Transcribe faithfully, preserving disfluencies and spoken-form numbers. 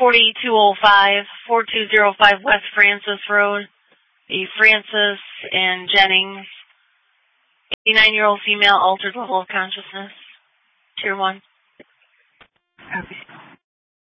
forty-two oh five, forty-two oh five West Francis Road, a Francis and Jennings, eighty-nine-year-old female, altered level of consciousness, tier one. Okay.